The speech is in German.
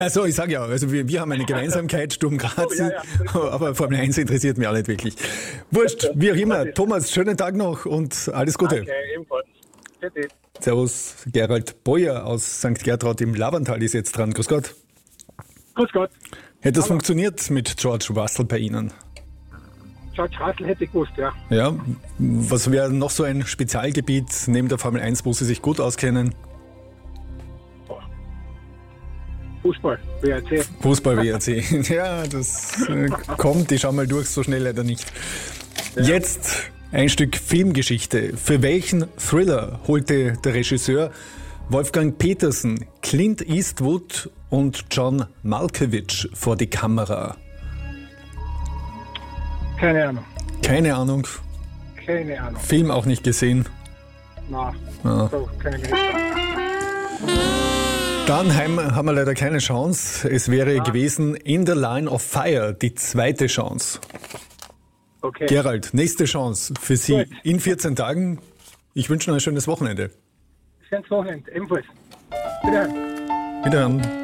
Also ich sage ja, also wir haben eine Gemeinsamkeit, Sturm Graz, aber Formel 1 interessiert mich auch nicht wirklich. Wurscht, wie auch immer. Thomas, schönen Tag noch und alles Gute. Danke, ebenfalls. Bitte. Servus, Gerald Boyer aus St. Gertraud im Lavantal ist jetzt dran. Grüß Gott. Grüß Gott. Hätte das funktioniert mit George Russell bei Ihnen? George Russell hätte ich gewusst, ja. Ja, was wäre noch so ein Spezialgebiet neben der Formel 1, wo Sie sich gut auskennen? Fußball, WRC. Fußball, WRC. Ja, das kommt, ich schau mal durch, so schnell leider nicht. Ja. Jetzt ein Stück Filmgeschichte. Für welchen Thriller holte der Regisseur Wolfgang Petersen Clint Eastwood und John Malkovich vor die Kamera? Keine Ahnung. Keine Ahnung. Keine Ahnung. Film auch nicht gesehen. Na, so kann ich mir nicht sagen. Dann haben wir leider keine Chance. Es wäre gewesen In the Line of Fire, die zweite Chance. Okay. Gerald, nächste Chance für Sie in 14 Tagen. Ich wünsche noch ein schönes Wochenende. Schönes Wochenende, ebenfalls. Wiederhören. Wiederhören.